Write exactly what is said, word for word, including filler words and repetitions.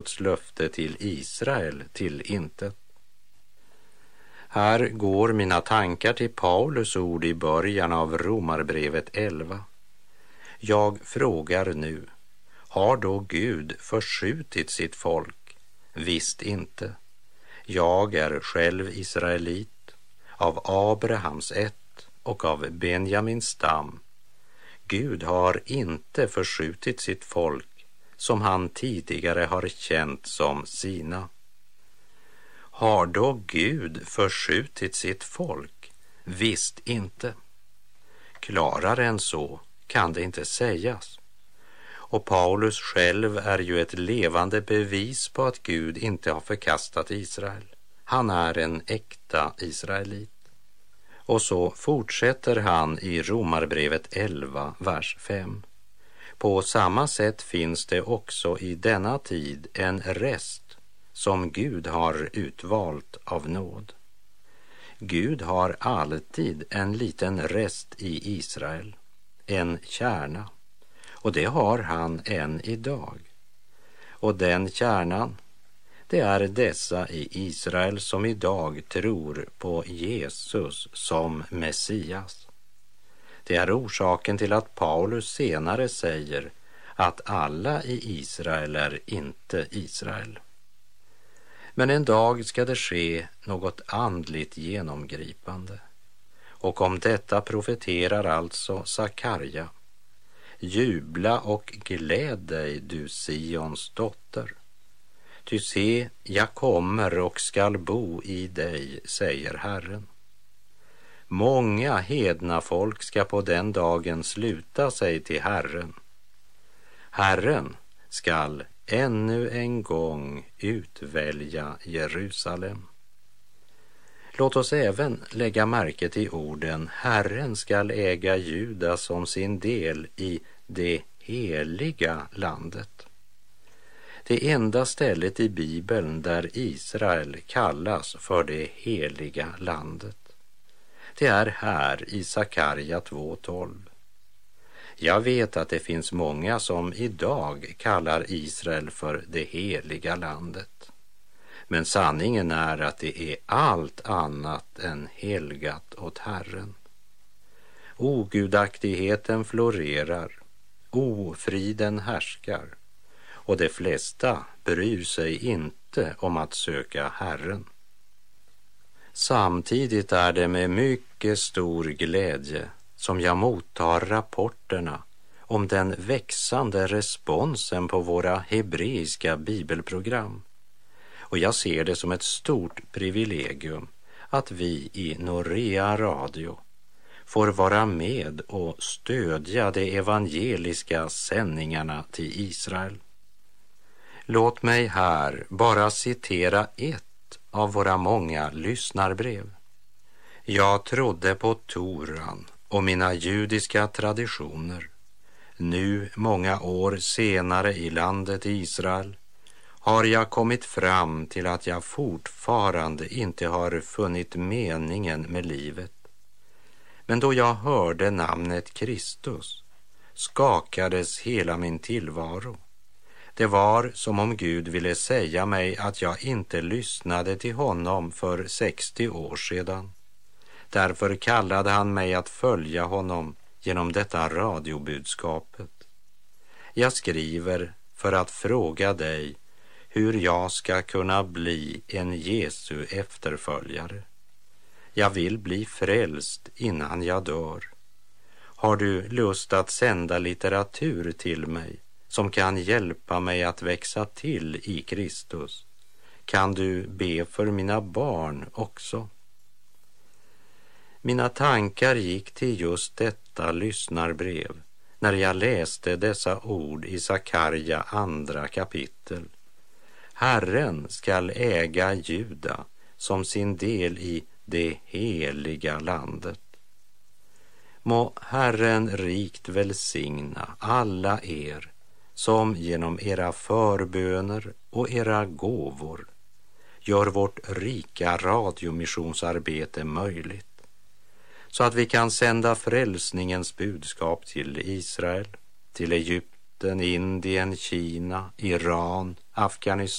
Guds löfte till Israel till intet. Här går mina tankar till Paulus ord i början av Romarbrevet elva. Jag frågar nu, har då Gud förskjutit sitt folk? Visst inte. Jag är själv israelit, av Abrahams ett och av Benjamins stam. Gud har inte förskjutit sitt folk som han tidigare har känt som sina. Har då Gud förskjutit sitt folk? Visst inte. Klarare än så kan det inte sägas. Och Paulus själv är ju ett levande bevis på att Gud inte har förkastat Israel. Han är en äkta israelit. Och så fortsätter han i Romarbrevet elva, vers fem. På samma sätt finns det också i denna tid en rest som Gud har utvalt av nåd. Gud har alltid en liten rest i Israel, en kärna, och det har han än idag. Och den kärnan, det är dessa i Israel som idag tror på Jesus som Messias. Det är orsaken till att Paulus senare säger att alla i Israel är inte Israel. Men en dag ska det ske något andligt genomgripande. Och om detta profeterar alltså Sakarja. Jubla och gläd dig, du Sions dotter. Ty se, jag kommer och skall bo i dig, säger Herren. Många hedna folk ska på den dagen sluta sig till Herren. Herren skall ännu en gång utvälja Jerusalem. Låt oss även lägga märke till orden Herren skall äga Juda som sin del i det heliga landet. Det enda stället i Bibeln där Israel kallas för det heliga landet. Det är här i Sakarja två tolv. Jag vet att det finns många som idag kallar Israel för det heliga landet. Men sanningen är att det är allt annat än helgat åt Herren. Ogudaktigheten florerar, ofriden härskar, och de flesta bryr sig inte om att söka Herren. Samtidigt är det med mycket stor glädje som jag mottar rapporterna om den växande responsen på våra hebreiska bibelprogram. Och jag ser det som ett stort privilegium att vi i Norea Radio får vara med och stödja de evangeliska sändningarna till Israel. Låt mig här bara citera ett av våra många lyssnarbrev. Jag trodde på Toran och mina judiska traditioner. Nu, många år senare i landet Israel, har jag kommit fram till att jag fortfarande inte har funnit meningen med livet. Men då jag hörde namnet Kristus skakades hela min tillvaro. Det var som om Gud ville säga mig att jag inte lyssnade till honom för sextio år sedan. Därför kallade han mig att följa honom genom detta radiobudskapet. Jag skriver för att fråga dig hur jag ska kunna bli en Jesu efterföljare. Jag vill bli frälst innan jag dör. Har du lust att sända litteratur till mig som kan hjälpa mig att växa till i Kristus? Kan du be för mina barn också? Mina tankar gick till just detta lyssnarbrev när jag läste dessa ord i Sakarja andra kapitel. Herren skall äga Juda som sin del i det heliga landet. Må Herren rikt välsigna alla er som genom era förböner och era gåvor gör vårt rika radiomissionsarbete möjligt, så att vi kan sända frälsningens budskap till Israel, till Egypten, Indien, Kina, Iran, Afghanistan